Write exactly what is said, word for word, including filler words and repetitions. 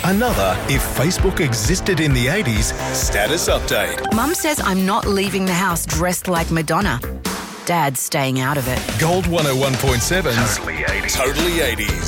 Another if Facebook existed in the eighties status update. Mum says I'm not leaving the house dressed like Madonna. Dad's staying out of it. Gold one oh one point seven's Totally eighties. Totally eighties.